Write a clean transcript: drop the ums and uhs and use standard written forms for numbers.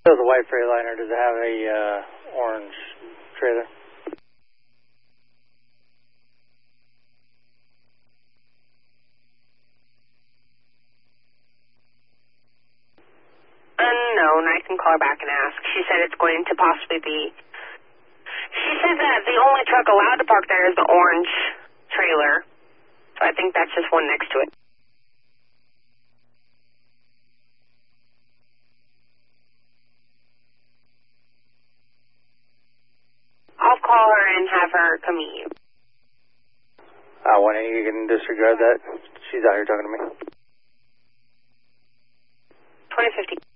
So the white Freightliner, does it have a orange trailer? No, I can call her back and ask. She said it's going to possibly be... She said that the only truck allowed to park there is the orange trailer. So I think that's just one next to it. I'll call her and have her come meet you. Why don't you can disregard that? She's out here talking to me. 2050.